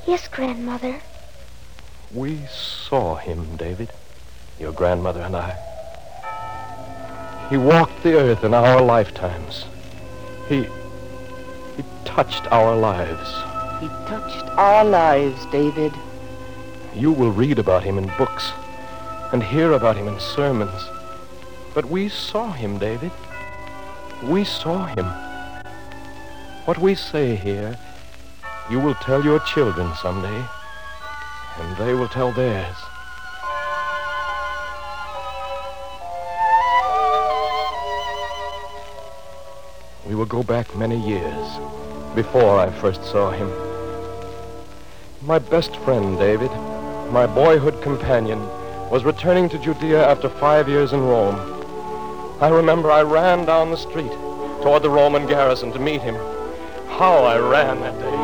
Yes, Grandmother. We saw him, David, your grandmother and I. He walked the earth in our lifetimes. He touched our lives. He touched our lives, David. You will read about him in books and hear about him in sermons. But we saw him, David. We saw him. What we say here, you will tell your children someday, and they will tell theirs. We will go back many years before I first saw him. My best friend, David, my boyhood companion, was returning to Judea after 5 years in Rome. I remember I ran down the street toward the Roman garrison to meet him. How I ran that day.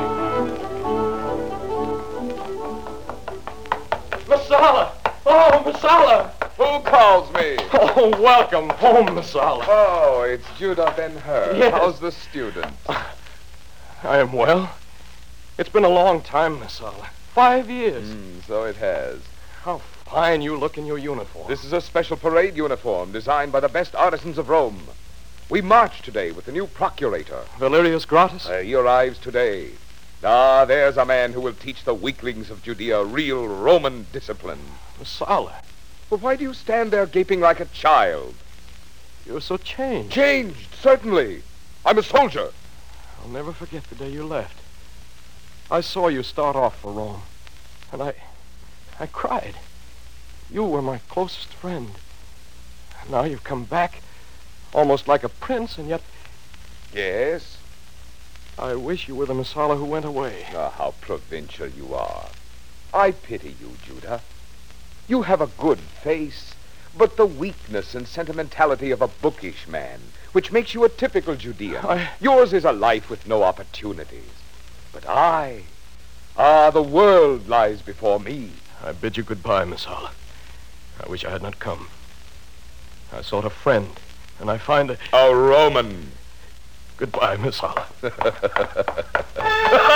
Messala! Oh, Messala! Who calls me? Oh, welcome home, Messala. Oh, it's Judah Ben-Hur. Yes. How's the student? I am well. It's been a long time, Messala. 5 years. So it has. How fine you look in your uniform. This is a special parade uniform designed by the best artisans of Rome. We march today with the new procurator. Valerius Gratus? He arrives today. Ah, there's a man who will teach the weaklings of Judea real Roman discipline. Messala, But why do you stand there gaping like a child? you're so changed. Changed, certainly. I'm a soldier. I'll never forget the day you left. I saw you start off for Rome, and I cried. You were my closest friend. Now you've come back, almost like a prince, and yet Yes? I wish you were the Messala who went away. Ah, how provincial you are. I pity you, Judah. You have a good face, but the weakness and sentimentality of a bookish man, which makes you a typical Judean. Yours is a life with no opportunities. But the world lies before me. I bid you goodbye, Messala. I wish I had not come. I sought a friend, and I find A Roman. Goodbye, Messala.